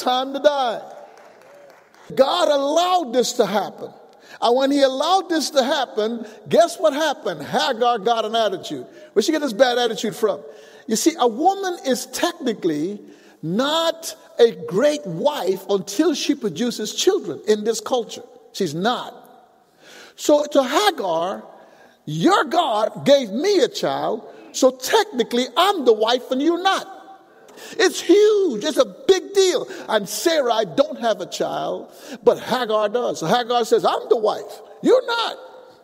time to die. God allowed this to happen. And when he allowed this to happen, guess what happened? Hagar got an attitude. Where'd she get this bad attitude from? You see, a woman is technically not a great wife until she produces children in this culture. She's not. So to Hagar, your God gave me a child, so technically I'm the wife and you're not. It's huge. It's a big deal. And Sarai don't have a child, but Hagar does. So Hagar says, I'm the wife. You're not.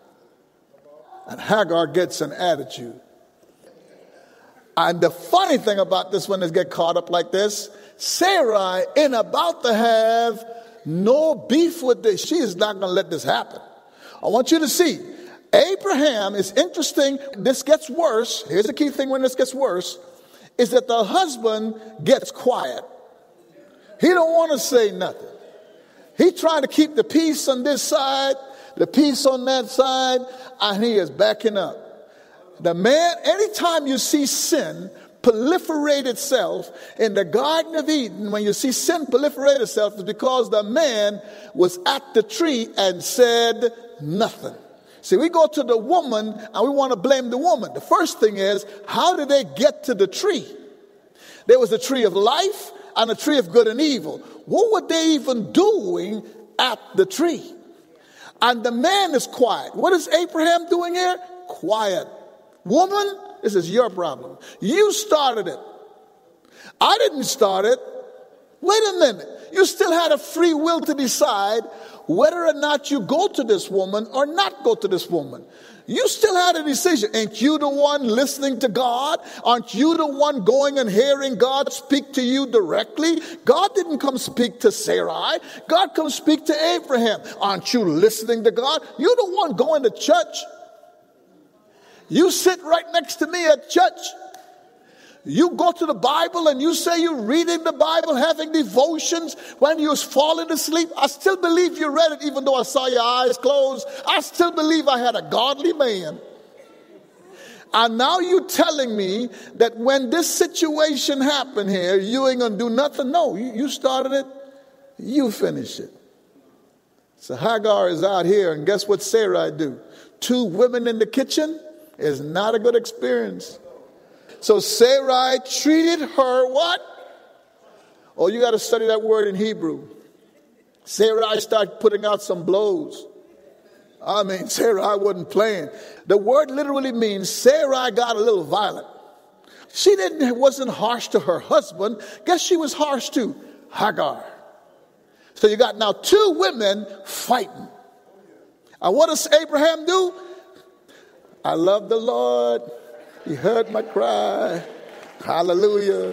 And Hagar gets an attitude. And the funny thing about this one is get caught up like this. Sarai ain't about to have no beef with this. She is not going to let this happen. I want you to see. Abraham is interesting. This gets worse. Here's the key thing when this gets worse. Is that the husband gets quiet. He don't want to say nothing. He trying to keep the peace on this side, the peace on that side, and he is backing up. The man, anytime you see sin proliferate itself in the Garden of Eden, when you see sin proliferate itself, it's because the man was at the tree and said nothing. See, we go to the woman and we want to blame the woman. The first thing is, how did they get to the tree? There was a tree of life and a tree of good and evil. What were they even doing at the tree? And the man is quiet. What is Abraham doing here? Quiet. Woman, this is your problem. You started it. I didn't start it. Wait a minute. You still had a free will to decide whether or not you go to this woman or not go to this woman. You still had a decision. Ain't you the one listening to God? Aren't you the one going and hearing God speak to you directly? God didn't come speak to Sarai. God come speak to Abraham. Aren't you listening to God? You're the one going to church. You sit right next to me at church. You go to the Bible and you say you're reading the Bible, having devotions when you're falling asleep. I still believe you read it even though I saw your eyes closed. I still believe I had a godly man. And now you're telling me that when this situation happened here, you ain't going to do nothing? No, you started it. You finish it. So Hagar is out here, and guess what Sarai do? 2 women in the kitchen is not a good experience. So Sarai treated her what? Oh, you got to study that word in Hebrew. Sarai started putting out some blows. I mean, Sarai wasn't playing. The word literally means Sarai got a little violent. She wasn't harsh to her husband. Guess she was harsh to Hagar. So you got now 2 women fighting. And what does Abraham do? I love the Lord. He heard my cry. Hallelujah.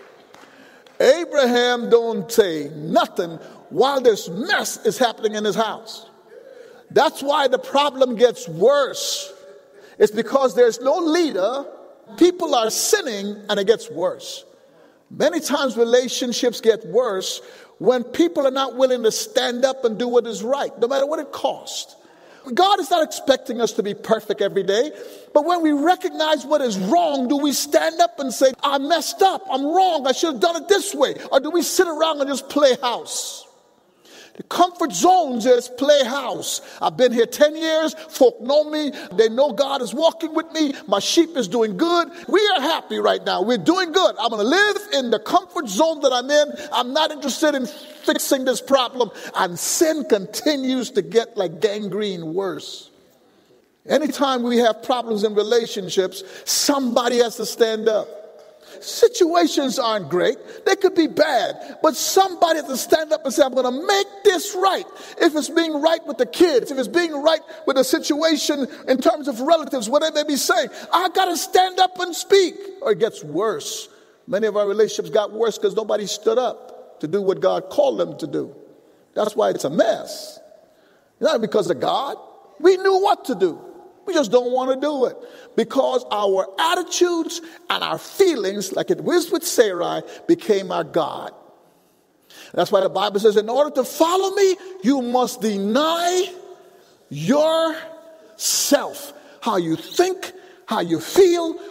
Abraham don't say nothing while this mess is happening in his house. That's why the problem gets worse. It's because there's no leader. People are sinning and it gets worse. Many times relationships get worse when people are not willing to stand up and do what is right, no matter what it costs. God is not expecting us to be perfect every day. But when we recognize what is wrong, do we stand up and say, I messed up, I'm wrong, I should have done it this way? Or do we sit around and just play house? The comfort zones is play house. I've been here 10 years. Folk know me. They know God is walking with me. My sheep is doing good. We are happy right now. We're doing good. I'm going to live in the comfort zone that I'm in. I'm not interested in fixing this problem. And sin continues to get like gangrene worse. Anytime we have problems in relationships, somebody has to stand up. Situations aren't great. They could be bad. But somebody has to stand up and say, I'm going to make this right. If it's being right with the kids, if it's being right with a situation in terms of relatives, whatever they be saying, I got to stand up and speak. Or it gets worse. Many of our relationships got worse because nobody stood up to do what God called them to do. That's why it's a mess. Not because of God. We knew what to do. We just don't want to do it because our attitudes and our feelings, like it was with Sarai, became our God. That's why the Bible says, in order to follow me, you must deny yourself. How you think, how you feel,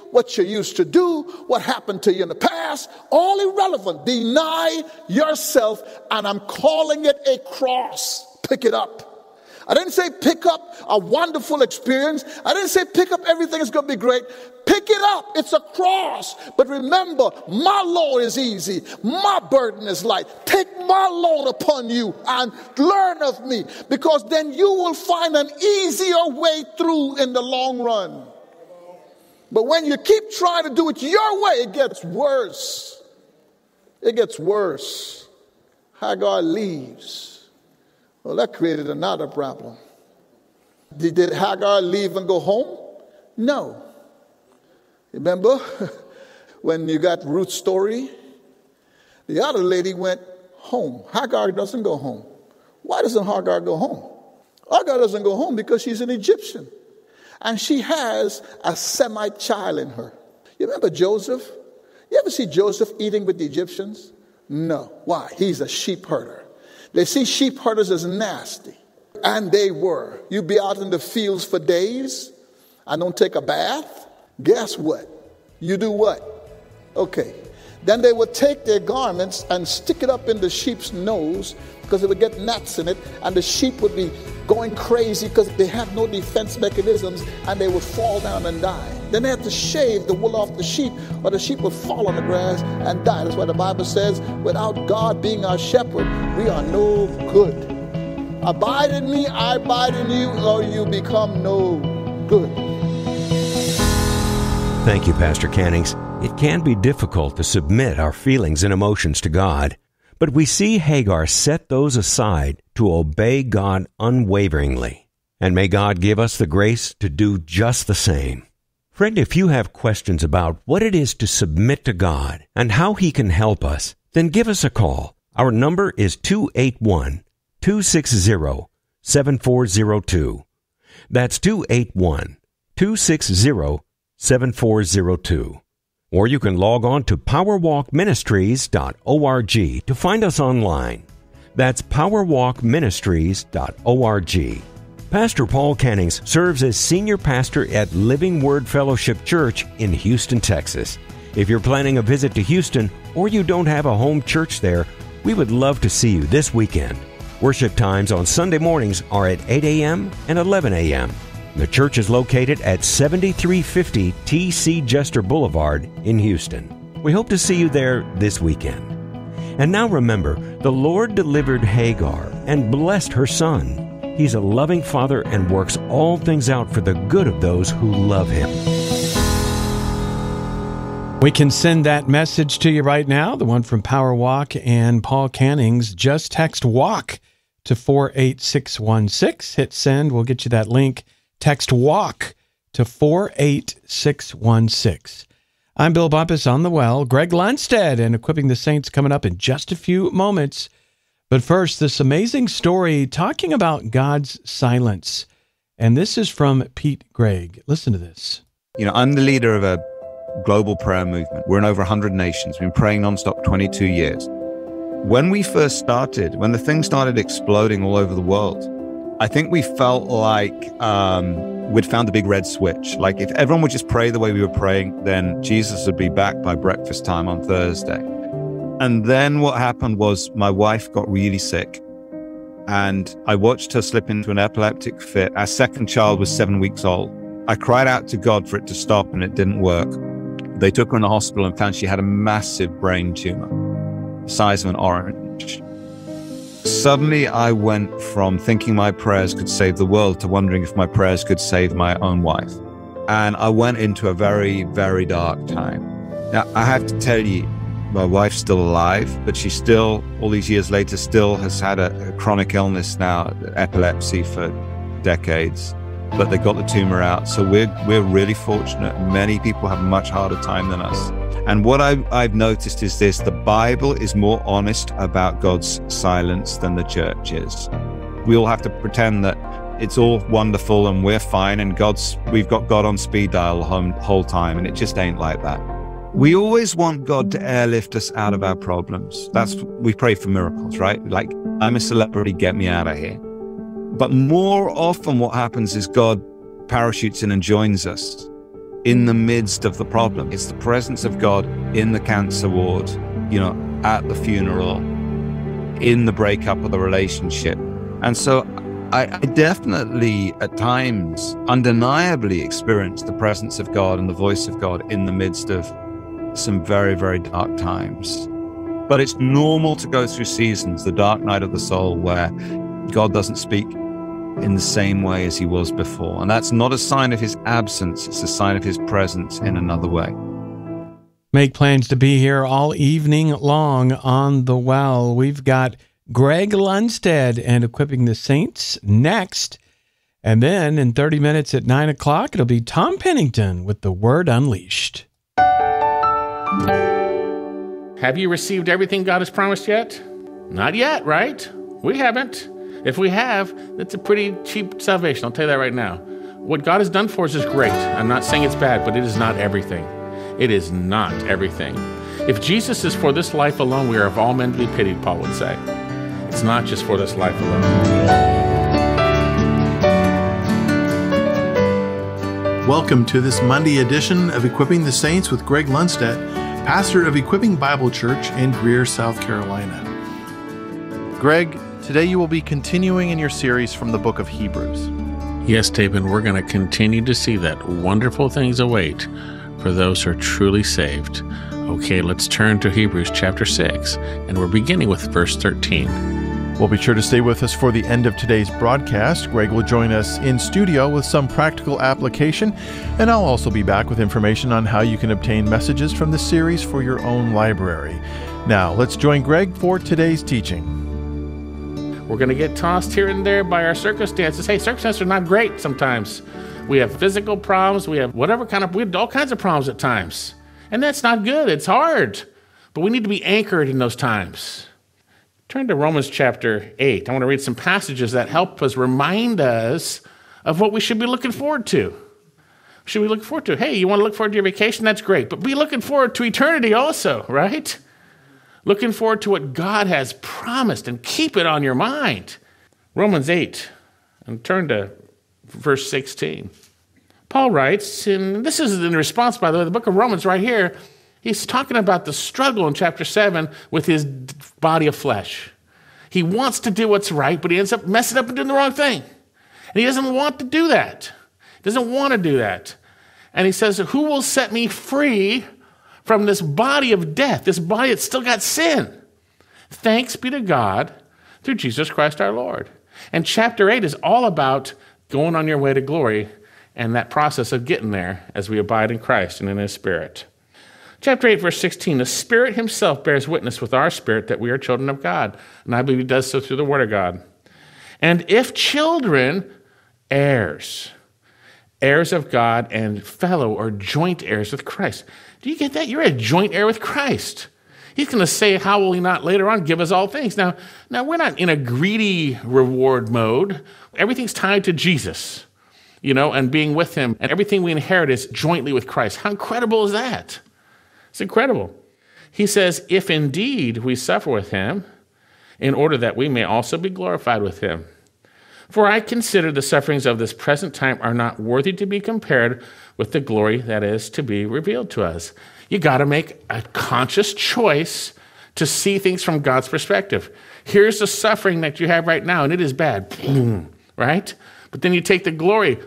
what you used to do, what happened to you in the past, all irrelevant. Deny yourself, and I'm calling it a cross. Pick it up. I didn't say pick up a wonderful experience. I didn't say pick up everything is going to be great. Pick it up. It's a cross. But remember, my load is easy. My burden is light. Take my load upon you and learn of me, because then you will find an easier way through in the long run. But when you keep trying to do it your way, it gets worse. It gets worse. Hagar leaves. Well, that created another problem. Did Hagar leave and go home? No. Remember when you got Ruth's story? The other lady went home. Hagar doesn't go home. Why doesn't Hagar go home? Hagar doesn't go home because she's an Egyptian. And she has a Semite child in her. You remember Joseph? You ever see Joseph eating with the Egyptians? No. Why? He's a sheep herder. They see sheep herders as nasty. And they were. You be out in the fields for days and don't take a bath. Guess what? You do what? Okay. Then they would take their garments and stick it up in the sheep's nose, because it would get gnats in it, and the sheep would be going crazy because they have no defense mechanisms, and they would fall down and die. Then they had to shave the wool off the sheep, or the sheep would fall on the grass and die. That's why the Bible says, without God being our shepherd, we are no good. Abide in me, I abide in you, or you become no good. Thank you, Pastor Cannings. It can be difficult to submit our feelings and emotions to God, but we see Hagar set those aside to obey God unwaveringly. And may God give us the grace to do just the same. Friend, if you have questions about what it is to submit to God and how He can help us, then give us a call. Our number is 281-260-7402. That's 281-260-7402. Or you can log on to powerwalkministries.org to find us online. That's powerwalkministries.org. Pastor Paul Cannings serves as senior pastor at Living Word Fellowship Church in Houston, Texas. If you're planning a visit to Houston or you don't have a home church there, we would love to see you this weekend. Worship times on Sunday mornings are at 8 a.m. and 11 a.m. The church is located at 7350 T.C. Jester Boulevard in Houston. We hope to see you there this weekend. And now remember, the Lord delivered Hagar and blessed her son. He's a loving Father and works all things out for the good of those who love Him. We can send that message to you right now, the one from Power Walk and Paul Cannings. Just text WALK to 48616. Hit send. We'll get you that link. Text WALK to 48616. I'm Bill Bumpus on the Well. Greg Lundstedt and Equipping the Saints coming up in just a few moments. But first, this amazing story talking about God's silence. And this is from Pete Greig. Listen to this. You know, I'm the leader of a global prayer movement. We're in over 100 nations. We've been praying nonstop 22 years. When we first started, when the thing started exploding all over the world, I think we felt like we'd found the big red switch. Like if everyone would just pray the way we were praying, then Jesus would be back by breakfast time on Thursday. And then what happened was my wife got really sick and I watched her slip into an epileptic fit. Our second child was 7 weeks old. I cried out to God for it to stop and it didn't work. They took her in the hospital and found she had a massive brain tumor, the size of an orange. Suddenly, I went from thinking my prayers could save the world to wondering if my prayers could save my own wife. And I went into a very, very dark time. Now, I have to tell you, my wife's still alive, but she still, all these years later, still has had a chronic illness now, epilepsy for decades. But they got the tumor out. So we're really fortunate. Many people have a much harder time than us. And what I've noticed is this: the Bible is more honest about God's silence than the church is. We all have to pretend that it's all wonderful and we're fine and we've got God on speed dial the whole time, and it just ain't like that. We always want God to airlift us out of our problems. We pray for miracles, right? Like, I'm a celebrity, get me out of here. But more often what happens is God parachutes in and joins us. in the midst of the problem. It's the presence of God in the cancer ward, at the funeral, in the breakup of the relationship. And so I definitely, at times, undeniably experience the presence of God and the voice of God in the midst of some very, very dark times. But it's normal to go through seasons, the dark night of the soul, where God doesn't speak in the same way as he was before. And that's not a sign of his absence, it's a sign of his presence in another way. Make plans to be here all evening long on The Well. We've got Greg Lundstedt and Equipping the Saints next. And then in 30 minutes at 9 o'clock, it'll be Tom Pennington with The Word Unleashed. Have you received everything God has promised yet? Not yet, right? We haven't. If we have, it's a pretty cheap salvation. I'll tell you that right now. What God has done for us is great. I'm not saying it's bad, but it is not everything. It is not everything. If Jesus is for this life alone, we are of all men to be pitied, Paul would say. It's not just for this life alone. Welcome to this Monday edition of Equipping the Saints with Greg Lundstedt, pastor of Equipping Bible Church in Greer, South Carolina. Greg, today you will be continuing in your series from the book of Hebrews. Yes, David, we're going to continue to see that wonderful things await for those who are truly saved. Okay, let's turn to Hebrews chapter 6, and we're beginning with verse 13. Well, be sure to stay with us for the end of today's broadcast. Greg will join us in studio with some practical application, and I'll also be back with information on how you can obtain messages from the series for your own library. Now, let's join Greg for today's teaching. We're going to get tossed here and there by our circumstances. Hey, circumstances are not great sometimes. We have physical problems. We have all kinds of problems at times. And that's not good. It's hard. But we need to be anchored in those times. Turn to Romans chapter 8. I want to read some passages that help us remind us of what we should be looking forward to. Should we look forward to? Hey, you want to look forward to your vacation? That's great. But be looking forward to eternity also, right? Looking forward to what God has promised and keep it on your mind. Romans 8, and turn to verse 16. Paul writes, and this is in response, by the way, the book of Romans right here, he's talking about the struggle in chapter 7 with his body of flesh. He wants to do what's right, but he ends up messing up and doing the wrong thing. And he doesn't want to do that. He doesn't want to do that. And he says, who will set me free from this body of death, this body that's still got sin? Thanks be to God through Jesus Christ our Lord. And chapter 8 is all about going on your way to glory and that process of getting there as we abide in Christ and in his Spirit. Chapter 8, verse 16, the Spirit himself bears witness with our spirit that we are children of God. And I believe he does so through the Word of God. And if children, heirs of God and fellow or joint heirs with Christ. Do you get that? You're a joint heir with Christ. He's going to say, how will he not later on give us all things? Now we're not in a greedy reward mode. Everything's tied to Jesus, and being with him. And everything we inherit is jointly with Christ. How incredible is that? It's incredible. He says, if indeed we suffer with him, in order that we may also be glorified with him. For I consider the sufferings of this present time are not worthy to be compared with the glory that is to be revealed to us. You got to make a conscious choice to see things from God's perspective. Here's the suffering that you have right now, and it is bad, right? But then you take the glory,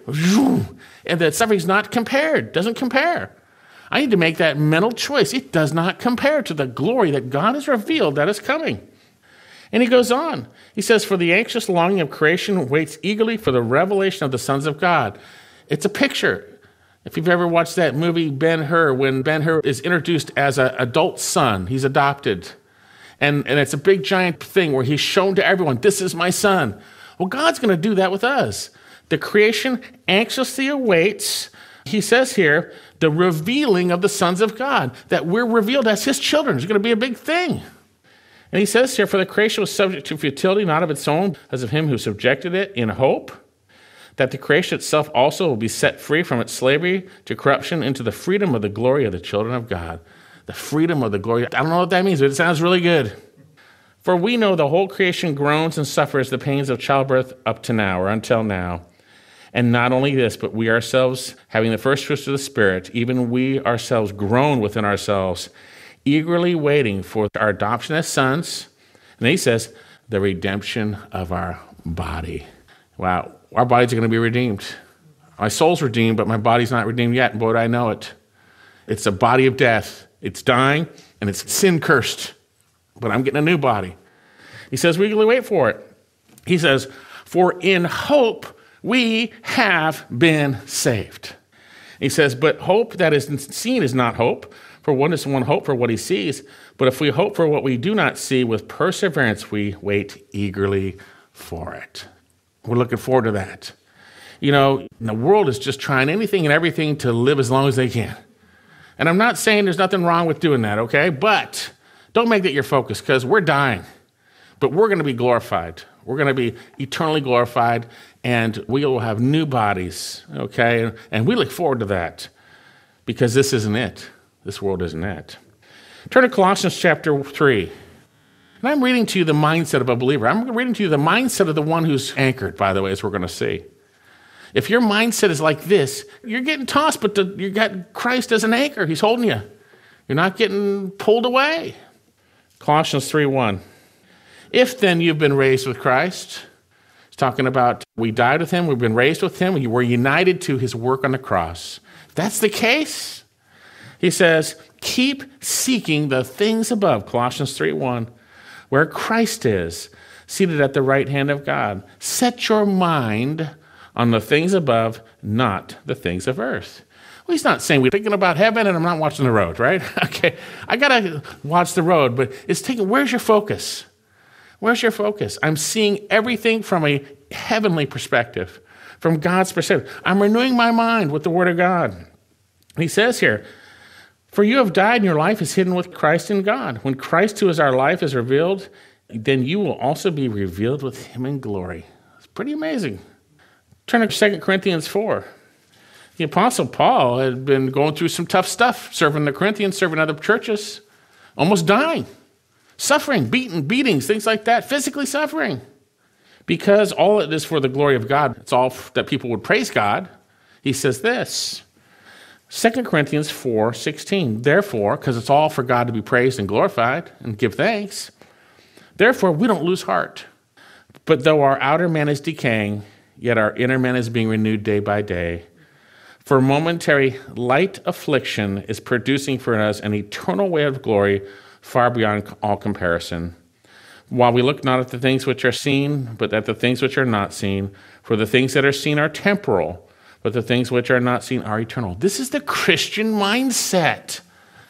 and the suffering's not compared, doesn't compare. I need to make that mental choice. It does not compare to the glory that God has revealed that is coming. And he goes on. He says, for the anxious longing of creation waits eagerly for the revelation of the sons of God. It's a picture. If you've ever watched that movie, Ben-Hur, when Ben-Hur is introduced as an adult son, he's adopted. And it's a big giant thing where he's shown to everyone, this is my son. Well, God's going to do that with us. The creation anxiously awaits, he says here, the revealing of the sons of God, that we're revealed as his children. It's going to be a big thing. And he says here, for the creation was subject to futility, not of its own, as of him who subjected it, in hope that the creation itself also will be set free from its slavery to corruption into the freedom of the glory of the children of God. The freedom of the glory. I don't know what that means, but it sounds really good. For we know the whole creation groans and suffers the pains of childbirth up to now, or until now. And not only this, but we ourselves, having the first fruits of the Spirit, even we ourselves groan within ourselves, eagerly waiting for our adoption as sons. And then he says, the redemption of our body. Wow, our bodies are going to be redeemed. My soul's redeemed, but my body's not redeemed yet, and boy, do I know it. It's a body of death. It's dying, and it's sin-cursed. But I'm getting a new body. He says, we eagerly wait for it. He says, for in hope we have been saved. He says, but hope that is seen is not hope, for one is one hope for what he sees. But if we hope for what we do not see, with perseverance we wait eagerly for it. We're looking forward to that. You know, the world is just trying anything and everything to live as long as they can. And I'm not saying there's nothing wrong with doing that, okay? But don't make that your focus, because we're dying. But we're going to be glorified. We're going to be eternally glorified, and we will have new bodies, okay? And we look forward to that, because this isn't it. This world isn't it. Turn to Colossians chapter 3. And I'm reading to you the mindset of a believer. I'm reading to you the mindset of the one who's anchored, by the way, as we're going to see. If your mindset is like this, you're getting tossed, but you got Christ as an anchor. He's holding you. You're not getting pulled away. Colossians 3:1. If then you've been raised with Christ, it's talking about we died with him, we've been raised with him, we're united to his work on the cross. If that's the case, he says, keep seeking the things above, Colossians 3:1, where Christ is, seated at the right hand of God. Set your mind on the things above, not the things of earth. Well, he's not saying we're thinking about heaven and I'm not watching the road, right? Okay, I got to watch the road, but it's taking, where's your focus? Where's your focus? I'm seeing everything from a heavenly perspective, from God's perspective. I'm renewing my mind with the Word of God. He says here, for you have died and your life is hidden with Christ in God. When Christ, who is our life, is revealed, then you will also be revealed with him in glory. It's pretty amazing. Turn to 2 Corinthians 4. The Apostle Paul had been going through some tough stuff, serving the Corinthians, serving other churches, almost dying, suffering, beatings, things like that, physically suffering. Because all it is for the glory of God, it's all that people would praise God. He says this, 2 Corinthians 4:16. Therefore, because it's all for God to be praised and glorified and give thanks, therefore we don't lose heart. But though our outer man is decaying, yet our inner man is being renewed day by day. For momentary light affliction is producing for us an eternal way of glory far beyond all comparison. While we look not at the things which are seen, but at the things which are not seen. For the things that are seen are temporal, but the things which are not seen are eternal. This is the Christian mindset.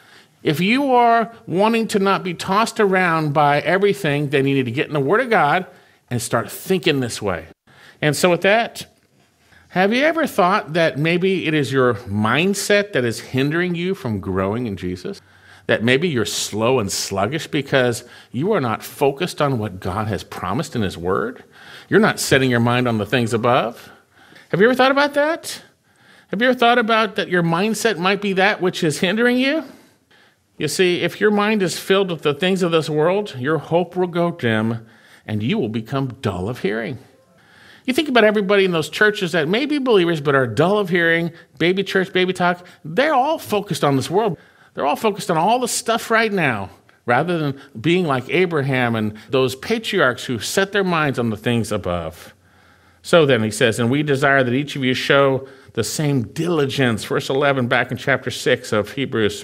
If you are wanting to not be tossed around by everything, then you need to get in the Word of God and start thinking this way. And so with that, have you ever thought that maybe it is your mindset that is hindering you from growing in Jesus? That maybe you're slow and sluggish because you are not focused on what God has promised in his word? You're not setting your mind on the things above? Have you ever thought about that? Have you ever thought about that your mindset might be that which is hindering you? You see, if your mind is filled with the things of this world, your hope will go dim and you will become dull of hearing. You think about everybody in those churches that may be believers but are dull of hearing, baby church, baby talk, they're all focused on this world. They're all focused on all the stuff right now, rather than being like Abraham and those patriarchs who set their minds on the things above. So then he says, and we desire that each of you show the same diligence, verse 11 back in chapter 6 of Hebrews,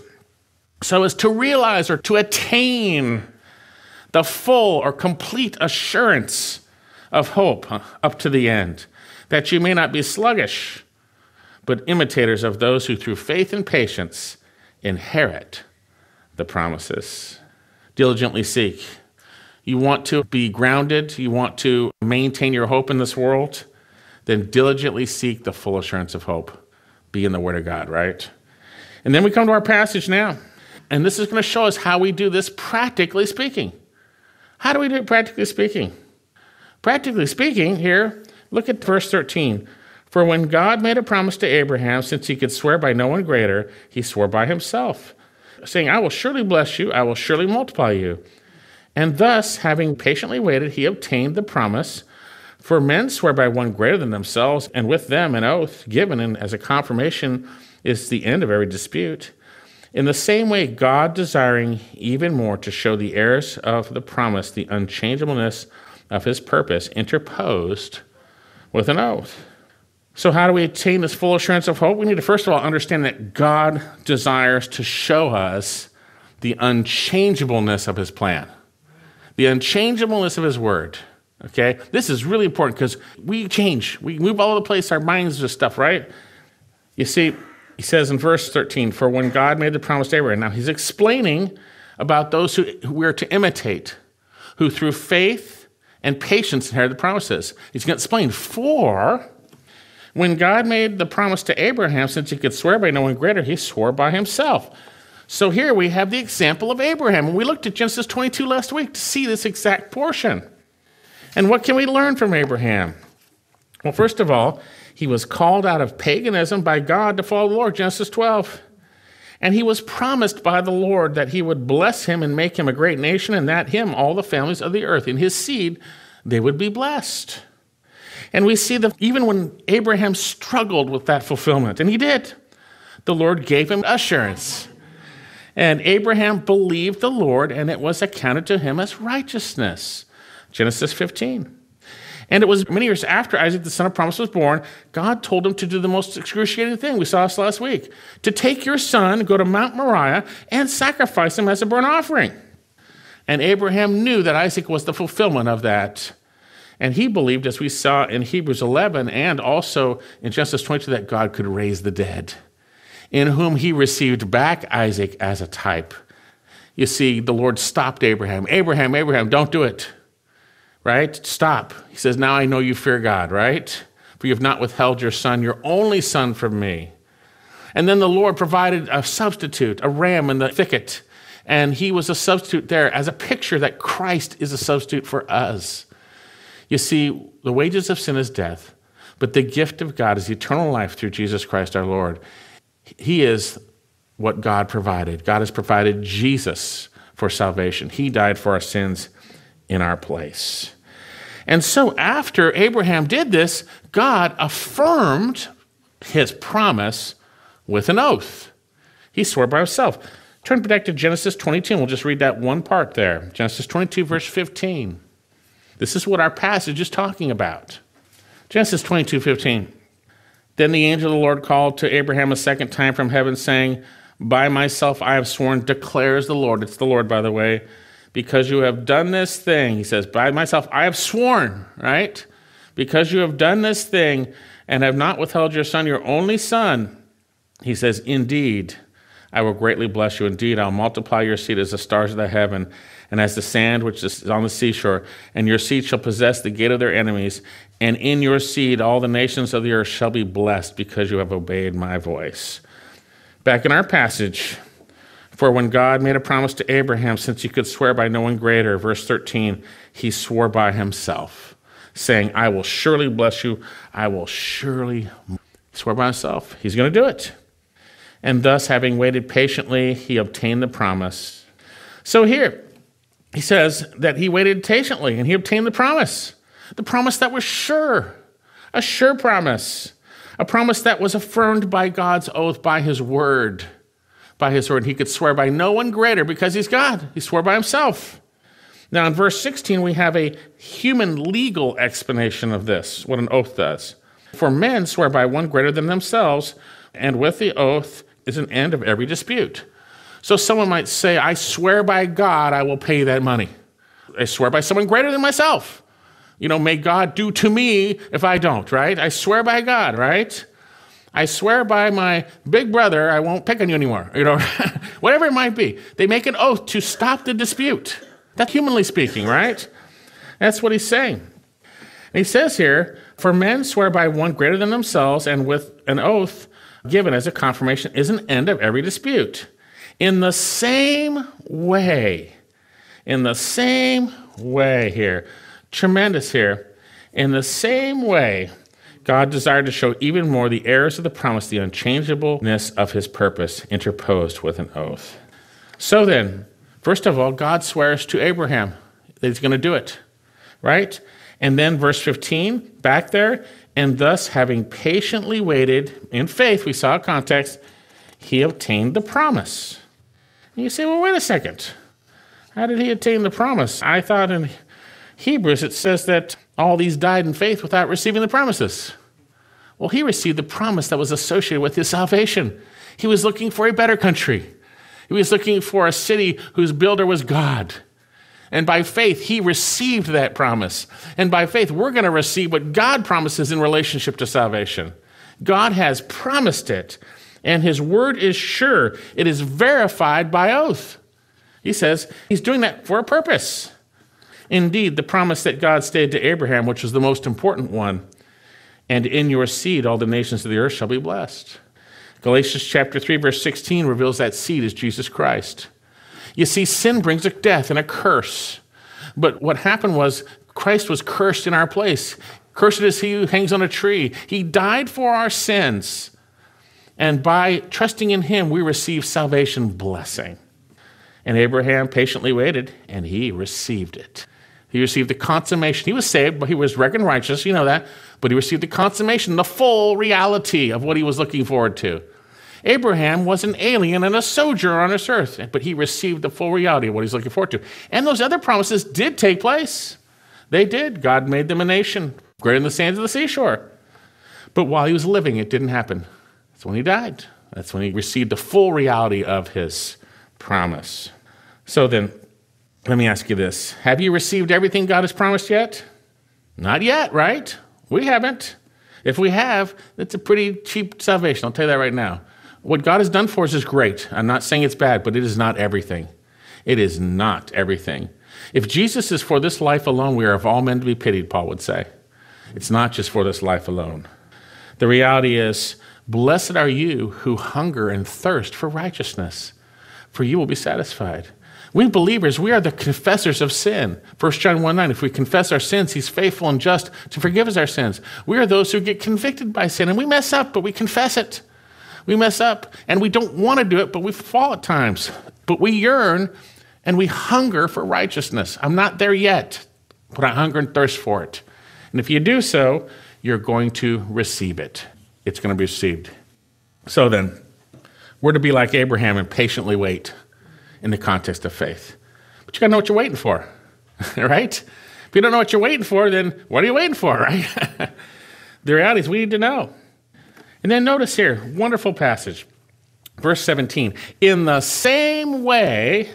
so as to realize or to attain the full or complete assurance of hope up to the end, that you may not be sluggish, but imitators of those who through faith and patience inherit the promises. Diligently seek. You want to be grounded, you want to maintain your hope in this world, then diligently seek the full assurance of hope. Be in the Word of God, right? And then we come to our passage now. And this is going to show us how we do this practically speaking. How do we do it practically speaking? Practically speaking, here, look at verse 13. For when God made a promise to Abraham, since he could swear by no one greater, he swore by himself, saying, I will surely bless you, I will surely multiply you. And thus, having patiently waited, he obtained the promise. For men swear by one greater than themselves, and with them an oath given and as a confirmation is the end of every dispute. In the same way, God, desiring even more to show the heirs of the promise the unchangeableness of his purpose, interposed with an oath. So how do we attain this full assurance of hope? We need to first of all understand that God desires to show us the unchangeableness of his plan, the unchangeableness of his word. Okay? This is really important because we change. We move all over the place. Our minds just stuff, right? You see, he says in verse 13, for when God made the promise to Abraham, now he's explaining about those who we're to imitate, who through faith and patience inherit the promises. He's going to explain, for when God made the promise to Abraham, since he could swear by no one greater, he swore by himself. So here we have the example of Abraham. And we looked at Genesis 22 last week to see this exact portion. And what can we learn from Abraham? Well, first of all, he was called out of paganism by God to follow the Lord, Genesis 12. And he was promised by the Lord that he would bless him and make him a great nation, and that him all the families of the earth, in his seed, they would be blessed. And we see that even when Abraham struggled with that fulfillment, and he did, the Lord gave him assurance. And Abraham believed the Lord, and it was accounted to him as righteousness. Genesis 15. And it was many years after Isaac, the son of promise, was born, God told him to do the most excruciating thing. We saw this last week. To take your son, go to Mount Moriah, and sacrifice him as a burnt offering. And Abraham knew that Isaac was the fulfillment of that. And he believed, as we saw in Hebrews 11 and also in Genesis 22, that God could raise the dead, in whom he received back Isaac as a type. You see, the Lord stopped Abraham. Abraham, don't do it. Right? Stop. He says, now I know you fear God, right? For you have not withheld your son, your only son, from me. And then the Lord provided a substitute, a ram in the thicket. And he was a substitute there as a picture that Christ is a substitute for us. You see, the wages of sin is death, but the gift of God is eternal life through Jesus Christ our Lord. He is what God provided. God has provided Jesus for salvation. He died for our sins in our place. And so after Abraham did this, God affirmed his promise with an oath. He swore by himself. Turn back to Genesis 22, and we'll just read that one part there. Genesis 22, verse 15. This is what our passage is talking about. Genesis 22, 15. Then the angel of the Lord called to Abraham a second time from heaven, saying, by myself I have sworn, declares the Lord. It's the Lord, by the way. Because you have done this thing, he says, by myself I have sworn, right? Because you have done this thing and have not withheld your son, your only son, he says, indeed, I will greatly bless you. Indeed, I'll multiply your seed as the stars of the heaven and as the sand which is on the seashore. And your seed shall possess the gate of their enemies. And in your seed all the nations of the earth shall be blessed because you have obeyed my voice. Back in our passage, for when God made a promise to Abraham, since he could swear by no one greater, verse 13, he swore by himself, saying, I will surely bless you. I will surely swear by himself. He's going to do it. And thus, having waited patiently, he obtained the promise. So here, he says that he waited patiently and he obtained the promise that was sure, a sure promise, a promise that was affirmed by God's oath, by his word. By his word. He could swear by no one greater because he's God. He swore by himself. Now in verse 16, we have a human legal explanation of this, what an oath does. For men swear by one greater than themselves, and with the oath is an end of every dispute. So someone might say, I swear by God I will pay that money. I swear by someone greater than myself. May God do to me if I don't, right? I swear by God, right? I swear by my big brother, I won't pick on you anymore. Whatever it might be. They make an oath to stop the dispute. That's humanly speaking, right? That's what he's saying. And he says here, for men swear by one greater than themselves, and with an oath given as a confirmation is an end of every dispute. In the same way here, tremendous here, in the same way, God desired to show even more the heirs of the promise, the unchangeableness of his purpose, interposed with an oath. So then, first of all, God swears to Abraham that he's going to do it, right? And then verse 15, back there, and thus having patiently waited in faith, we saw a context, he obtained the promise. And you say, well, wait a second. How did he attain the promise? I thought in Hebrews it says that all these died in faith without receiving the promises. Well, he received the promise that was associated with his salvation. He was looking for a better country. He was looking for a city whose builder was God. And by faith, he received that promise. And by faith, we're going to receive what God promises in relationship to salvation. God has promised it, and his word is sure. It is verified by oath. He says he's doing that for a purpose. Indeed, the promise that God stated to Abraham, which was the most important one, and in your seed all the nations of the earth shall be blessed. Galatians chapter 3, verse 16 reveals that seed is Jesus Christ. You see, sin brings a death and a curse. But what happened was Christ was cursed in our place. Cursed is he who hangs on a tree. He died for our sins. And by trusting in him, we receive salvation blessing. And Abraham patiently waited, and he received it. He received the consummation. He was saved, but he was reckoned righteous, you know that. But he received the consummation, the full reality of what he was looking forward to. Abraham was an alien and a sojourner on this earth, but he received the full reality of what he's looking forward to. And those other promises did take place. They did. God made them a nation, greater than the sands of the seashore. But while he was living, it didn't happen. That's when he died. That's when he received the full reality of his promise. So then, let me ask you this. Have you received everything God has promised yet? Not yet, right? We haven't. If we have, it's a pretty cheap salvation. I'll tell you that right now. What God has done for us is great. I'm not saying it's bad, but it is not everything. It is not everything. If Jesus is for this life alone, we are of all men to be pitied, Paul would say. It's not just for this life alone. The reality is, blessed are you who hunger and thirst for righteousness, for you will be satisfied. We believers, we are the confessors of sin. 1 John 1:9, if we confess our sins, he's faithful and just to forgive us our sins. We are those who get convicted by sin, and we mess up, but we confess it. We mess up, and we don't want to do it, but we fall at times. But we yearn, and we hunger for righteousness. I'm not there yet, but I hunger and thirst for it. And if you do so, you're going to receive it. It's going to be received. So then, we're to be like Abraham and patiently wait in the context of faith. But you got to know what you're waiting for, right? If you don't know what you're waiting for, then what are you waiting for, right? The reality is we need to know. And then notice here, wonderful passage, verse 17. In the same way,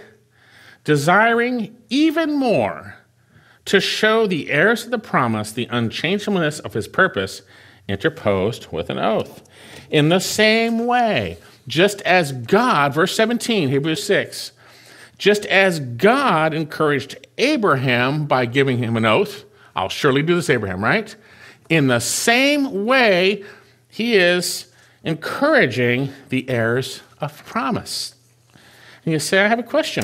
desiring even more to show the heirs of the promise the unchangeableness of his purpose, interposed with an oath. In the same way, just as God, verse 17, Hebrews 6, just as God encouraged Abraham by giving him an oath, I'll surely do this, Abraham, right? In the same way, he is encouraging the heirs of promise. And you say, I have a question.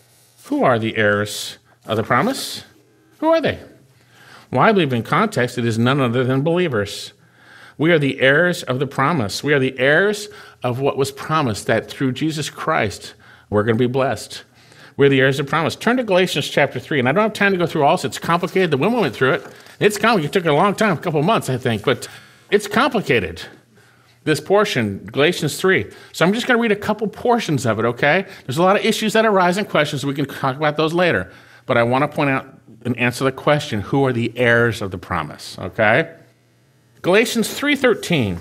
Who are the heirs of the promise? Who are they? Well, I believe in context, it is none other than believers. We are the heirs of the promise. We are the heirs of what was promised, that through Jesus Christ, we're going to be blessed. We're the heirs of promise. Turn to Galatians chapter 3, and I don't have time to go through all this. It's complicated. The women went through it. It's complicated. It took a long time, a couple of months, I think, but it's complicated, this portion, Galatians 3. So I'm just going to read a couple portions of it, okay? There's a lot of issues that arise and questions. We can talk about those later. But I want to point out and answer the question, who are the heirs of the promise, okay? Galatians 3:13.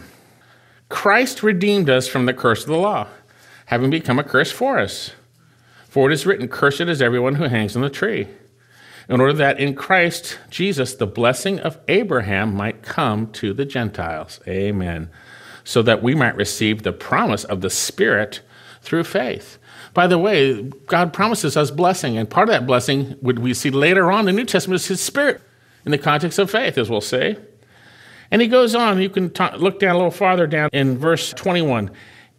Christ redeemed us from the curse of the law, having become a curse for us. For it is written, cursed is everyone who hangs on the tree, in order that in Christ Jesus the blessing of Abraham might come to the Gentiles. Amen. So that we might receive the promise of the Spirit through faith. By the way, God promises us blessing, and part of that blessing, we see later on in the New Testament, is his Spirit in the context of faith, as we'll see. And he goes on, you can look down a little farther down in verse 21.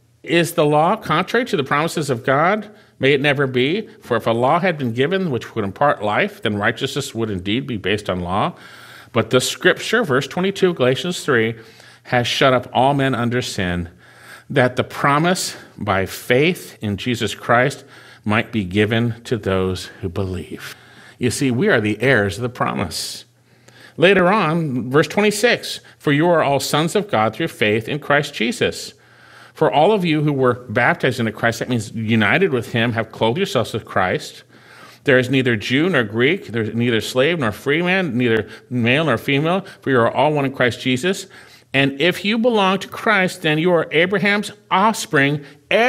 Is the law contrary to the promises of God? May it never be. For if a law had been given which would impart life, then righteousness would indeed be based on law. But the scripture, verse 22, Galatians 3, has shut up all men under sin, that the promise by faith in Jesus Christ might be given to those who believe. You see, we are the heirs of the promise. Later on, verse 26, for you are all sons of God through faith in Christ Jesus. For all of you who were baptized into Christ, that means united with him, have clothed yourselves with Christ. There is neither Jew nor Greek, there is neither slave nor free man, neither male nor female, for you are all one in Christ Jesus. And if you belong to Christ, then you are Abraham's offspring,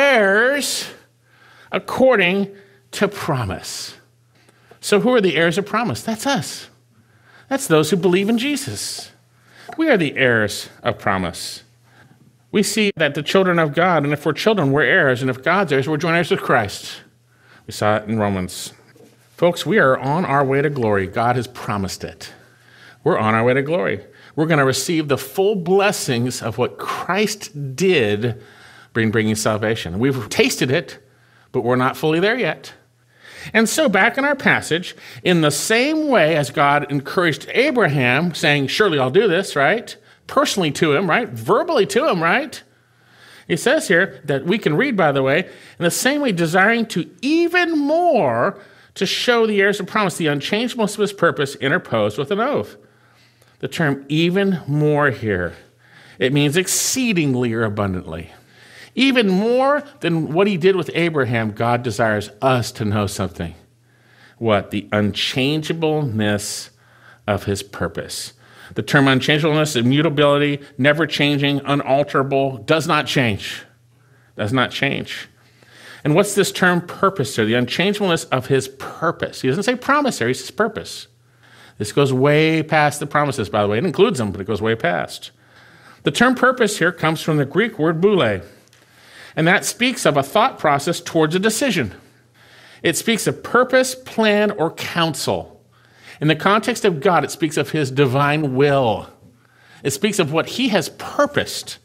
heirs according to promise. So who are the heirs of promise? That's us. That's those who believe in Jesus. We are the heirs of promise. We see that the children of God, and if we're children, we're heirs, and if God's heirs, we're joint heirs with Christ. We saw it in Romans. Folks, we are on our way to glory. God has promised it. We're on our way to glory. We're going to receive the full blessings of what Christ did bringing salvation. We've tasted it, but we're not fully there yet. And so back in our passage, in the same way as God encouraged Abraham, saying, surely I'll do this, right? Personally to him, right? Verbally to him, right? It says here that we can read, by the way, in the same way, desiring to even more to show the heirs of promise, the unchangeableness of his purpose, interposed with an oath. The term even more here, it means exceedingly or abundantly. Even more than what he did with Abraham, God desires us to know something. What? The unchangeableness of his purpose. The term unchangeableness, immutability, never changing, unalterable, does not change. Does not change. And what's this term purpose there? The unchangeableness of his purpose. He doesn't say promise there, he says purpose. This goes way past the promises, by the way. It includes them, but it goes way past. The term purpose here comes from the Greek word boule. And that speaks of a thought process towards a decision. It speaks of purpose, plan, or counsel. In the context of God, it speaks of his divine will. It speaks of what he has purposed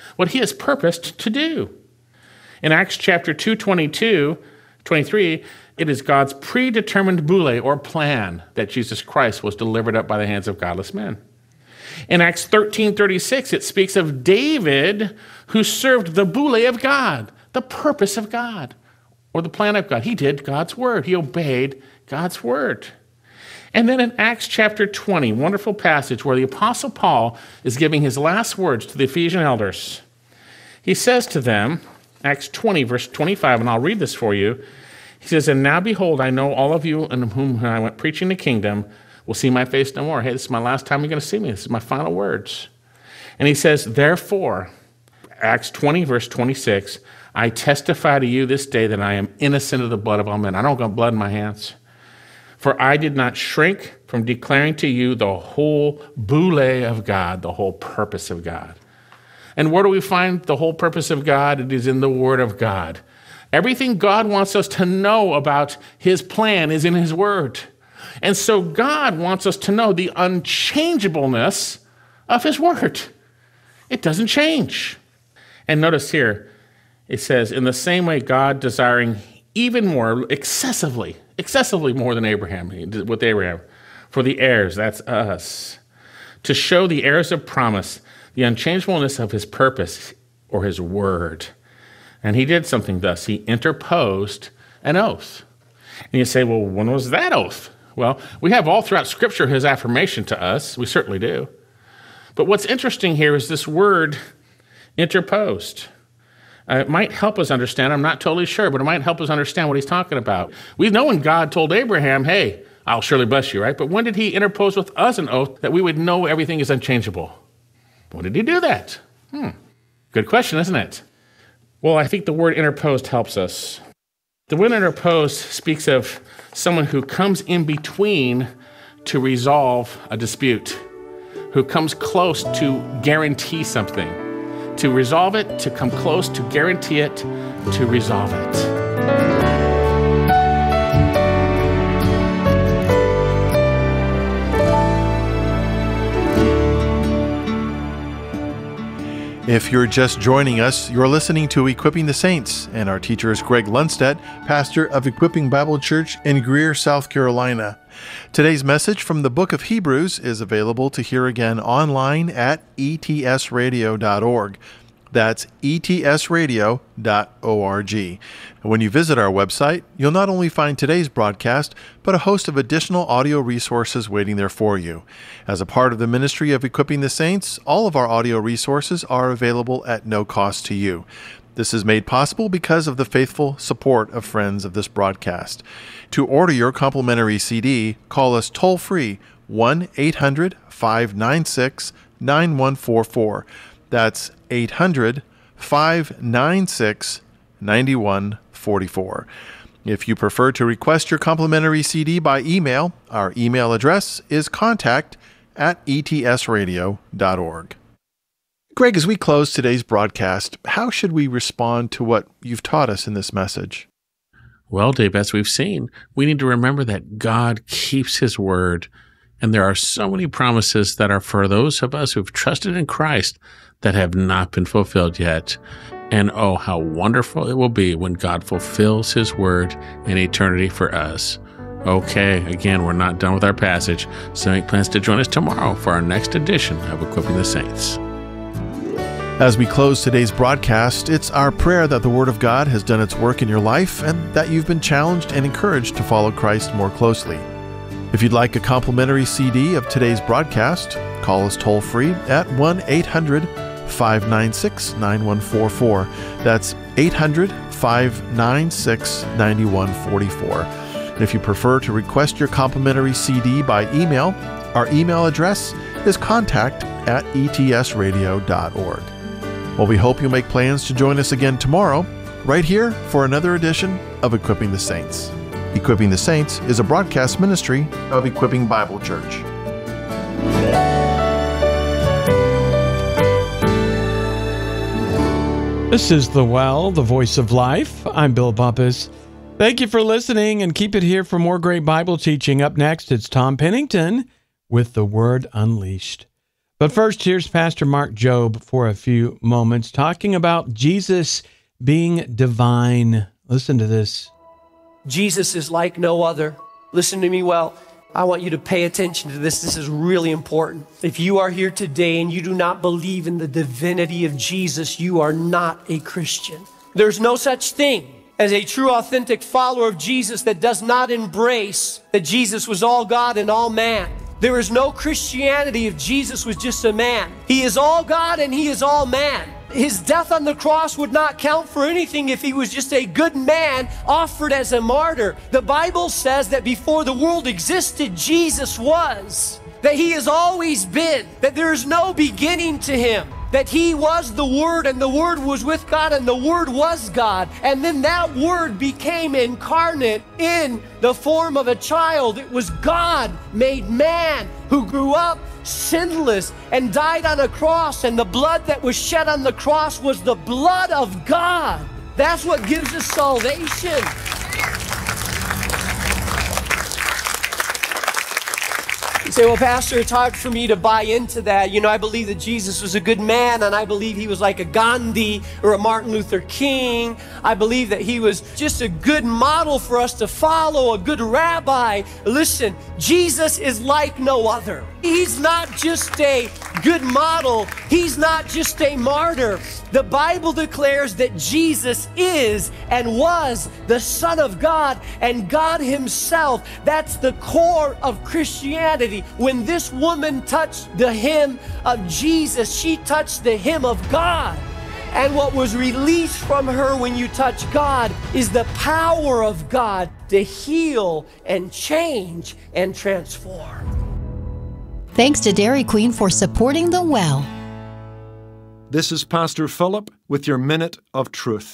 to do. In Acts chapter 2, 23, it is God's predetermined boule or plan that Jesus Christ was delivered up by the hands of godless men. In Acts 13:36, it speaks of David who served the boule of God, the purpose of God, or the plan of God. He did God's word. He obeyed God's word. And then in Acts chapter 20, wonderful passage where the Apostle Paul is giving his last words to the Ephesian elders. He says to them, Acts 20, verse 25, and I'll read this for you. He says, and now behold, I know all of you in whom I went preaching the kingdom will see my face no more. Hey, this is my last time you're going to see me. This is my final words. And he says, therefore, Acts 20, verse 26, I testify to you this day that I am innocent of the blood of all men. I don't got blood in my hands. For I did not shrink from declaring to you the whole boule of God, the whole purpose of God. And where do we find the whole purpose of God? It is in the Word of God. Everything God wants us to know about his plan is in his Word. And so God wants us to know the unchangeableness of his Word. It doesn't change. And notice here, it says, in the same way, God desiring even more, excessively more than Abraham, with Abraham, for the heirs, that's us, to show the heirs of promise the unchangeableness of his purpose or his word. And he did something thus. He interposed an oath. And you say, well, when was that oath? Well, we have all throughout Scripture his affirmation to us. We certainly do. But what's interesting here is this word interposed. It might help us understand. I'm not totally sure, but it might help us understand what he's talking about. We know when God told Abraham, hey, I'll surely bless you, right? But when did he interpose with us an oath that we would know everything is unchangeable? When did he do that? Good question, isn't it? Well, I think the word interposed helps us. The word interposed speaks of someone who comes in between to resolve a dispute, who comes close to guarantee something. To resolve it, to come close, to guarantee it, to resolve it. If you're just joining us, you're listening to Equipping the Saints, and our teacher is Greg Lundstedt, pastor of Equipping Bible Church in Greer, South Carolina. Today's message from the book of Hebrews is available to hear again online at etsradio.org. That's etsradio.org. And when you visit our website, you'll not only find today's broadcast, but a host of additional audio resources waiting there for you. As a part of the ministry of Equipping the Saints, all of our audio resources are available at no cost to you. This is made possible because of the faithful support of friends of this broadcast. To order your complimentary CD, call us toll-free 1-800-596-9144. That's 800-596-9144. If you prefer to request your complimentary CD by email, our email address is contact@etsradio.org. Greg, as we close today's broadcast, how should we respond to what you've taught us in this message? Well, Dave, as we've seen, we need to remember that God keeps his word. And there are so many promises that are for those of us who've trusted in Christ that have not been fulfilled yet. And oh, how wonderful it will be when God fulfills his word in eternity for us. Okay, again, we're not done with our passage, so make plans to join us tomorrow for our next edition of Equipping the Saints. As we close today's broadcast, it's our prayer that the Word of God has done its work in your life and that you've been challenged and encouraged to follow Christ more closely. If you'd like a complimentary CD of today's broadcast, call us toll-free at 1-800-596-9144. That's 800-596-9144. And if you prefer to request your complimentary CD by email, our email address is contact@etsradio.org. Well, we hope you'll make plans to join us again tomorrow, right here for another edition of Equipping the Saints. Equipping the Saints is a broadcast ministry of Equipping Bible Church. This is The Well, the Voice of Life. I'm Bill Bumpus. Thank you for listening, and keep it here for more great Bible teaching. Up next, it's Tom Pennington with The Word Unleashed. But first, here's Pastor Mark Jobe for a few moments talking about Jesus being divine. Listen to this. Jesus is like no other. Listen to me well. I want you to pay attention to this. This is really important. If you are here today and you do not believe in the divinity of Jesus, you are not a Christian. There's no such thing as a true, authentic follower of Jesus that does not embrace that Jesus was all God and all man. There is no Christianity if Jesus was just a man. He is all God and he is all man. His death on the cross would not count for anything if he was just a good man offered as a martyr. The Bible says that before the world existed, Jesus was. That he has always been. That there is no beginning to him. That he was the Word, and the Word was with God, and the Word was God. And then that Word became incarnate in the form of a child. It was God made man who grew up sinless and died on a cross, and the blood that was shed on the cross was the blood of God. That's what gives us salvation. You say, well, Pastor, it's hard for me to buy into that. You know, I believe that Jesus was a good man, and I believe he was like a Gandhi or a Martin Luther King. I believe that he was just a good model for us to follow, a good rabbi. Listen, Jesus is like no other. He's not just a good model. He's not just a martyr. The Bible declares that Jesus is and was the Son of God and God himself. That's the core of Christianity. When this woman touched the hem of Jesus, she touched the hem of God. And what was released from her when you touch God is the power of God to heal and change and transform. Thanks to Dairy Queen for supporting The Well. This is Pastor Philip with your Minute of Truth.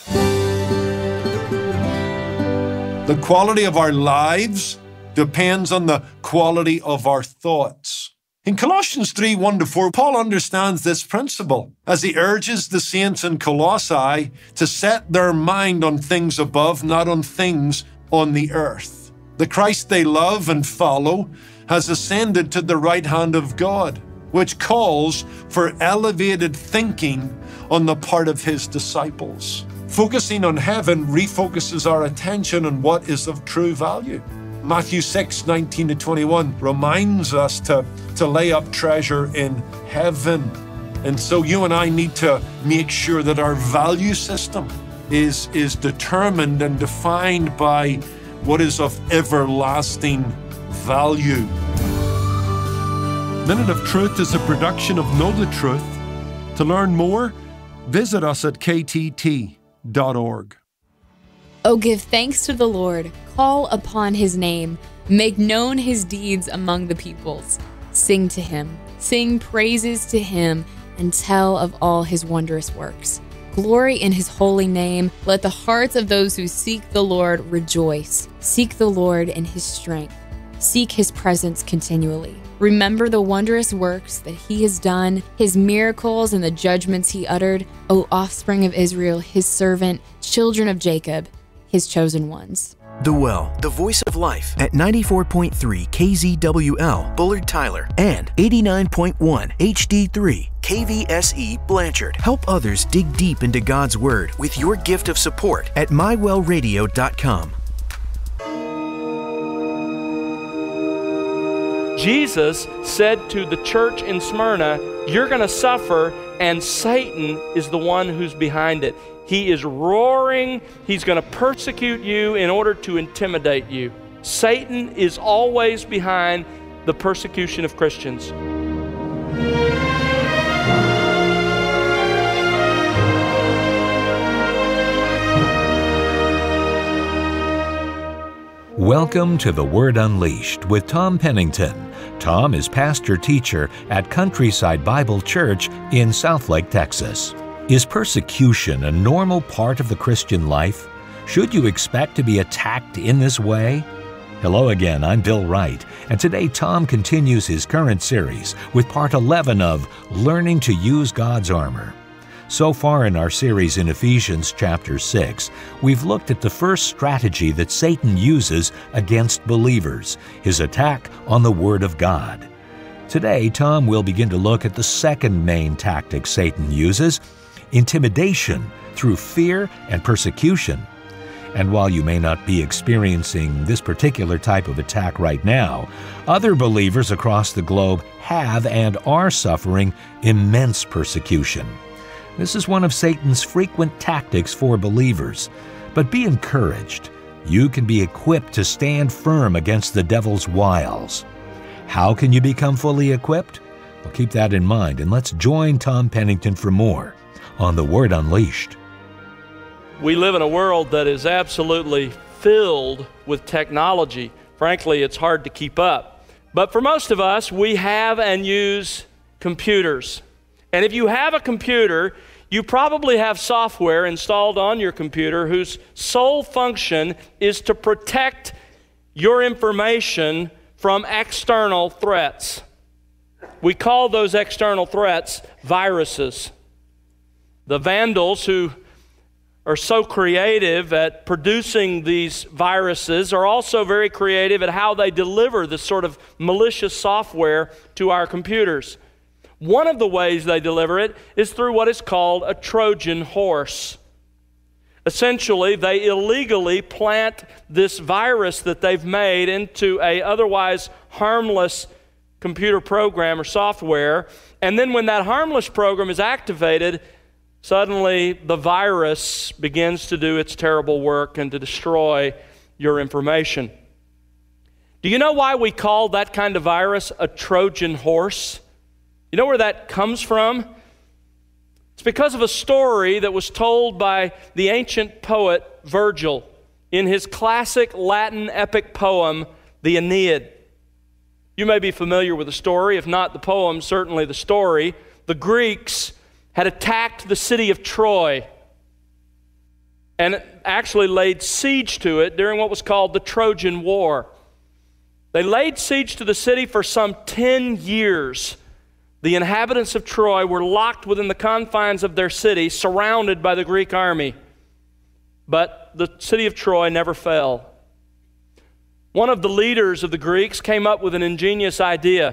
The quality of our lives depends on the quality of our thoughts. In Colossians 3:1-4, Paul understands this principle as he urges the saints in Colossae to set their mind on things above, not on things on the earth. The Christ they love and follow has ascended to the right hand of God, which calls for elevated thinking on the part of his disciples. Focusing on heaven refocuses our attention on what is of true value. Matthew 6:19-21 reminds us to lay up treasure in heaven. And so you and I need to make sure that our value system is determined and defined by what is of everlasting value. Minute of Truth is a production of Know the Truth. To learn more, visit us at ktt.org. Oh, give thanks to the Lord, call upon his name, make known his deeds among the peoples. Sing to him, sing praises to him, and tell of all his wondrous works. Glory in his holy name. Let the hearts of those who seek the Lord rejoice. Seek the Lord in his strength. Seek his presence continually. Remember the wondrous works that he has done, his miracles and the judgments he uttered, O offspring of Israel, his servant, children of Jacob, his chosen ones. The Well, the voice of life at 94.3 KZWL, Bullard Tyler, and 89.1 HD3 KVSE Blanchard. Help others dig deep into God's Word with your gift of support at mywellradio.com. Jesus said to the church in Smyrna, you're going to suffer, and Satan is the one who's behind it. He is roaring. He's going to persecute you in order to intimidate you. Satan is always behind the persecution of Christians. Welcome to The Word Unleashed with Tom Pennington. Tom is pastor-teacher at Countryside Bible Church in Southlake, Texas. Is persecution a normal part of the Christian life? Should you expect to be attacked in this way? Hello again, I'm Bill Wright, and today Tom continues his current series with part 11 of Learning to Use God's Armor. So far in our series in Ephesians chapter 6, we've looked at the first strategy that Satan uses against believers, his attack on the Word of God. Today, Tom will begin to look at the second main tactic Satan uses, intimidation through fear and persecution. And while you may not be experiencing this particular type of attack right now, other believers across the globe have and are suffering immense persecution. This is one of Satan's frequent tactics for believers. But be encouraged. You can be equipped to stand firm against the devil's wiles. How can you become fully equipped? Well, keep that in mind, and let's join Tom Pennington for more on The Word Unleashed. We live in a world that is absolutely filled with technology. Frankly, it's hard to keep up. But for most of us, we have and use computers. And if you have a computer, you probably have software installed on your computer whose sole function is to protect your information from external threats. We call those external threats viruses. The vandals who are so creative at producing these viruses are also very creative at how they deliver this sort of malicious software to our computers. One of the ways they deliver it is through what is called a Trojan horse. Essentially, they illegally plant this virus that they've made into a otherwise harmless computer program or software, and then when that harmless program is activated, suddenly the virus begins to do its terrible work and to destroy your information. Do you know why we call that kind of virus a Trojan horse? You know where that comes from? It's because of a story that was told by the ancient poet Virgil in his classic Latin epic poem, the Aeneid. You may be familiar with the story, if not the poem, certainly the story. The Greeks had attacked the city of Troy and actually laid siege to it during what was called the Trojan War. They laid siege to the city for some 10 years. The inhabitants of Troy were locked within the confines of their city, surrounded by the Greek army. But the city of Troy never fell. One of the leaders of the Greeks came up with an ingenious idea.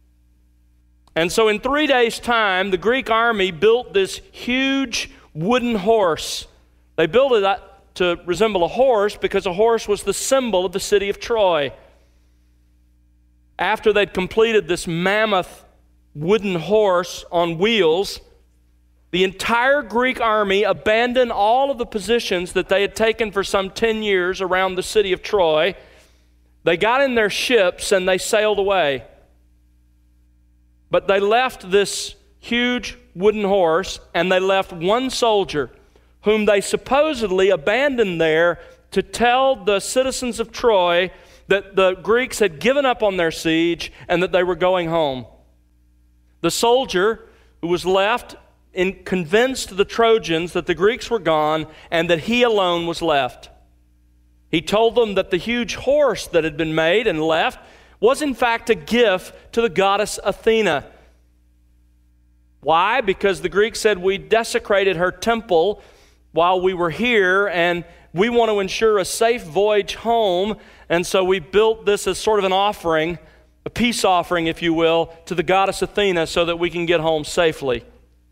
And so in 3 days' time, the Greek army built this huge wooden horse. They built it to resemble a horse because a horse was the symbol of the city of Troy. After they'd completed this mammoth wooden horse on wheels, the entire Greek army abandoned all of the positions that they had taken for some 10 years around the city of Troy. They got in their ships and they sailed away. But they left this huge wooden horse, and they left one soldier whom they supposedly abandoned there to tell the citizens of Troy that the Greeks had given up on their siege and that they were going home. The soldier who was left convinced the Trojans that the Greeks were gone and that he alone was left. He told them that the huge horse that had been made and left was in fact a gift to the goddess Athena. Why? Because the Greeks said, we desecrated her temple while we were here, and we want to ensure a safe voyage home, and so we built this as sort of an offering, a peace offering, if you will, to the goddess Athena so that we can get home safely.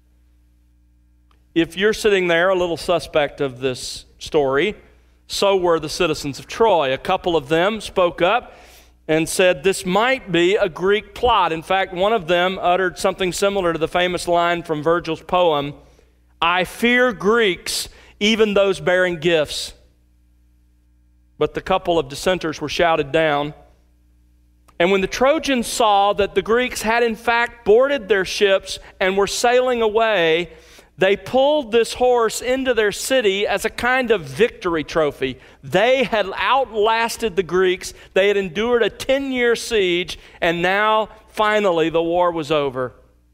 If you're sitting there, a little suspect of this story, so were the citizens of Troy. A couple of them spoke up and said this might be a Greek plot. In fact, one of them uttered something similar to the famous line from Virgil's poem, "I fear Greeks, even those bearing gifts." But the couple of dissenters were shouted down. And when the Trojans saw that the Greeks had in fact boarded their ships and were sailing away, they pulled this horse into their city as a kind of victory trophy. They had outlasted the Greeks. They had endured a 10-year siege, and now, finally, the war was over.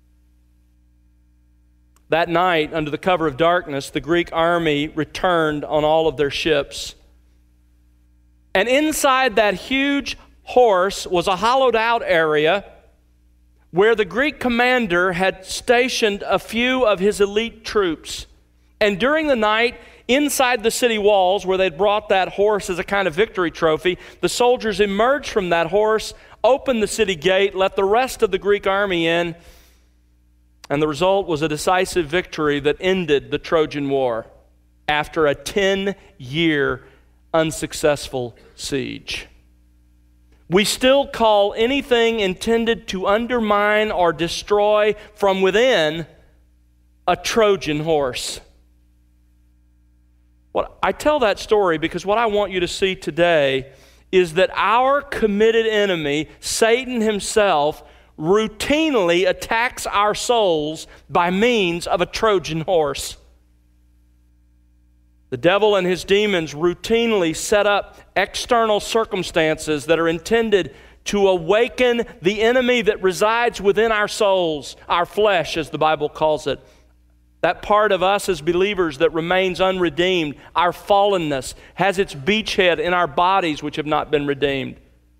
That night, under the cover of darkness, the Greek army returned on all of their ships. And inside that huge horse was a hollowed-out area where the Greek commander had stationed a few of his elite troops. And during the night, inside the city walls where they'd brought that horse as a kind of victory trophy, the soldiers emerged from that horse, opened the city gate, let the rest of the Greek army in, and the result was a decisive victory that ended the Trojan War after a 10-year unsuccessful siege. We still call anything intended to undermine or destroy from within a Trojan horse. I tell that story because what I want you to see today is that our committed enemy, Satan himself, routinely attacks our souls by means of a Trojan horse. The devil and his demons routinely set up external circumstances that are intended to awaken the enemy that resides within our souls, our flesh, as the Bible calls it. That part of us as believers that remains unredeemed, our fallenness, has its beachhead in our bodies which have not been redeemed.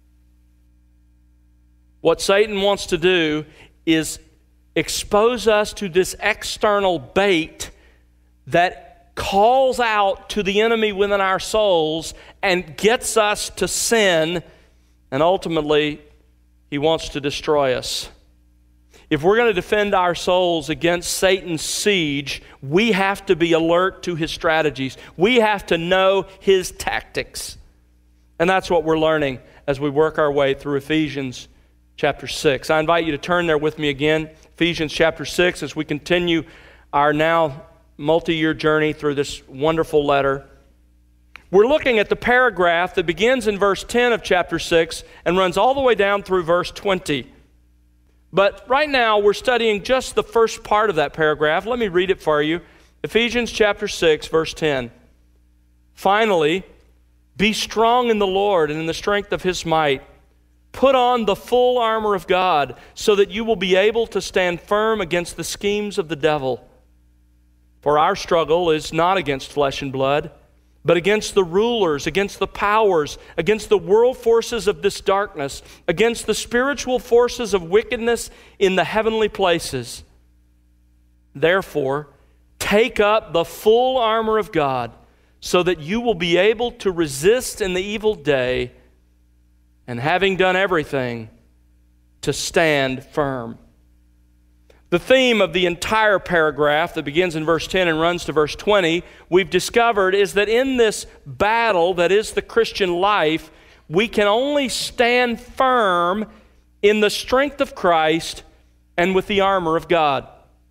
What Satan wants to do is expose us to this external bait that calls out to the enemy within our souls and gets us to sin, and ultimately, he wants to destroy us. If we're going to defend our souls against Satan's siege, we have to be alert to his strategies. We have to know his tactics. And that's what we're learning as we work our way through Ephesians chapter 6. I invite you to turn there with me again, Ephesians chapter 6, as we continue our now multi-year journey through this wonderful letter. We're looking at the paragraph that begins in verse 10 of chapter 6 and runs all the way down through verse 20. But right now we're studying just the first part of that paragraph. Let me read it for you. Ephesians chapter 6, verse 10. Finally, be strong in the Lord and in the strength of his might. Put on the full armor of God so that you will be able to stand firm against the schemes of the devil. For our struggle is not against flesh and blood, but against the rulers, against the powers, against the world forces of this darkness, against the spiritual forces of wickedness in the heavenly places. Therefore, take up the full armor of God so that you will be able to resist in the evil day, and having done everything, to stand firm. The theme of the entire paragraph that begins in verse 10 and runs to verse 20, we've discovered, is that in this battle that is the Christian life, we can only stand firm in the strength of Christ and with the armor of God.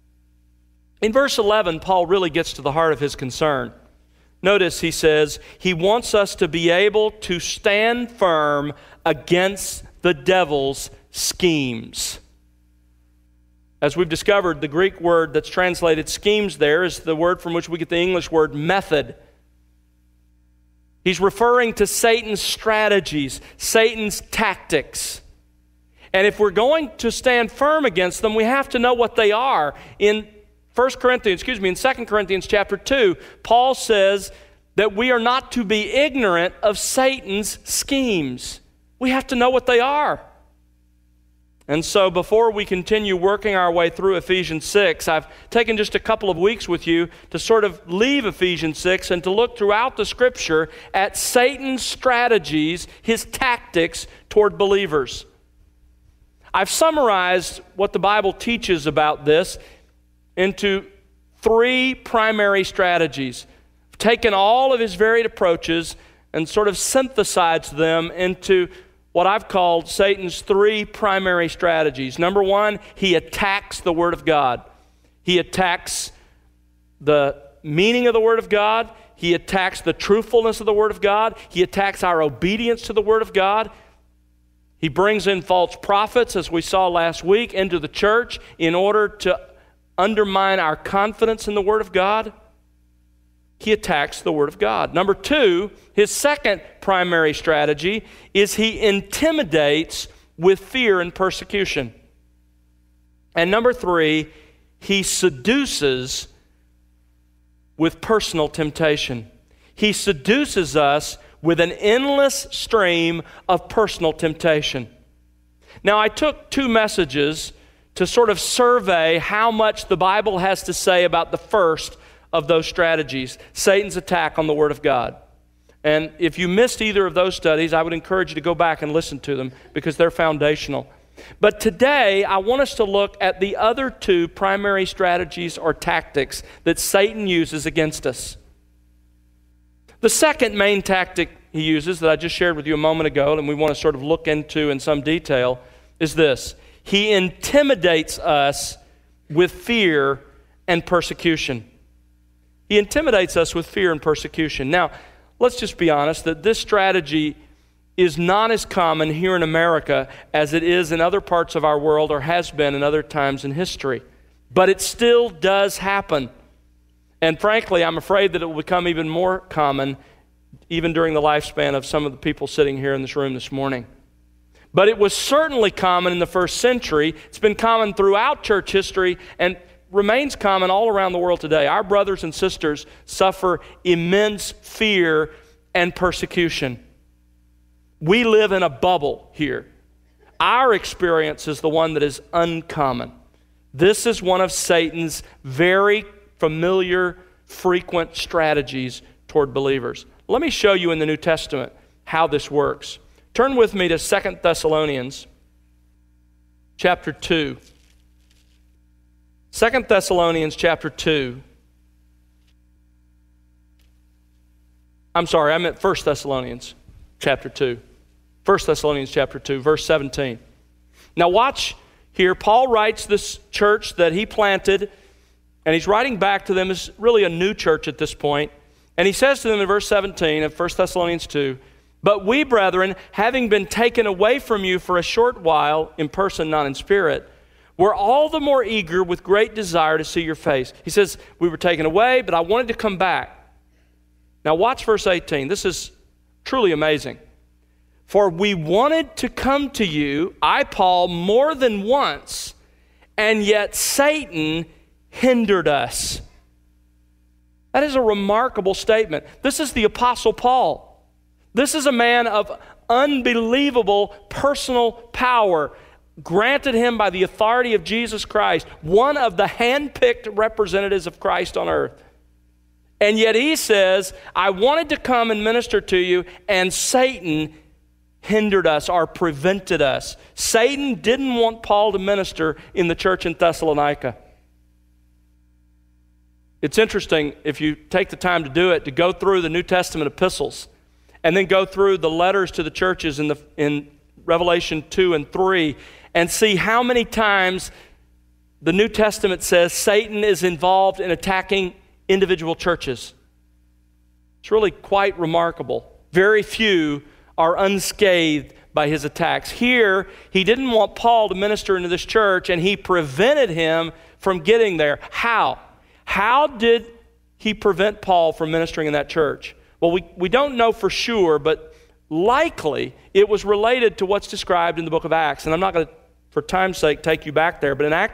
In verse 11, Paul really gets to the heart of his concern. Notice he says he wants us to be able to stand firm against the devil's schemes. As we've discovered, the Greek word that's translated schemes there is the word from which we get the English word method. He's referring to Satan's strategies, Satan's tactics. And if we're going to stand firm against them, we have to know what they are. In 2 Corinthians chapter 2, Paul says that we are not to be ignorant of Satan's schemes. We have to know what they are. And so before we continue working our way through Ephesians 6, I've taken just a couple of weeks with you to sort of leave Ephesians 6 and to look throughout the Scripture at Satan's strategies, his tactics toward believers. I've summarized what the Bible teaches about this into 3 primary strategies. I've taken all of his varied approaches and sort of synthesized them into what I've called Satan's 3 primary strategies. Number 1, he attacks the Word of God. He attacks the meaning of the Word of God. He attacks the truthfulness of the Word of God. He attacks our obedience to the Word of God. He brings in false prophets, as we saw last week, into the church in order to undermine our confidence in the Word of God. He attacks the Word of God. Number 2, his second primary strategy is he intimidates with fear and persecution. And number 3, he seduces with personal temptation. He seduces us with an endless stream of personal temptation. Now, I took 2 messages to sort of survey how much the Bible has to say about the first of those strategies, Satan's attack on the Word of God. And if you missed either of those studies, I would encourage you to go back and listen to them because they're foundational. But today, I want us to look at the other 2 primary strategies or tactics that Satan uses against us. The second main tactic he uses that I just shared with you a moment ago and we want to sort of look into in some detail is this. He intimidates us with fear and persecution. He intimidates us with fear and persecution. Now, let's just be honest that this strategy is not as common here in America as it is in other parts of our world or has been in other times in history. But it still does happen. And frankly, I'm afraid that it will become even more common even during the lifespan of some of the people sitting here in this room this morning. But it was certainly common in the first century. It's been common throughout church history and remains common all around the world today. Our brothers and sisters suffer immense fear and persecution. We live in a bubble here. Our experience is the one that is uncommon. This is one of Satan's very familiar, frequent strategies toward believers. Let me show you in the New Testament how this works. Turn with me to 2 Thessalonians chapter 2. 2 Thessalonians chapter 2. I'm sorry, I meant 1 Thessalonians chapter 2. 1 Thessalonians chapter 2, verse 17. Now watch here. Paul writes this church that he planted, and he's writing back to them. It's really a new church at this point. And he says to them in verse 17 of 1 Thessalonians 2, "But we, brethren, having been taken away from you for a short while, in person, not in spirit, we're all the more eager with great desire to see your face." He says, we were taken away, but I wanted to come back. Now watch verse 18. This is truly amazing. "For we wanted to come to you, I, Paul, more than once, and yet Satan hindered us." That is a remarkable statement. This is the Apostle Paul. This is a man of unbelievable personal power granted him by the authority of Jesus Christ, one of the hand-picked representatives of Christ on earth. And yet he says, I wanted to come and minister to you, and Satan hindered us or prevented us. Satan didn't want Paul to minister in the church in Thessalonica. It's interesting, if you take the time to do it, to go through the New Testament epistles and then go through the letters to the churches in Revelation 2 and 3 and see how many times the New Testament says Satan is involved in attacking individual churches. It's really quite remarkable. Very few are unscathed by his attacks. Here, he didn't want Paul to minister into this church, and he prevented him from getting there. How? How did he prevent Paul from ministering in that church? Well, we don't know for sure, but likely it was related to what's described in the book of Acts. And I'm not going to, for time's sake, take you back there, but in Acts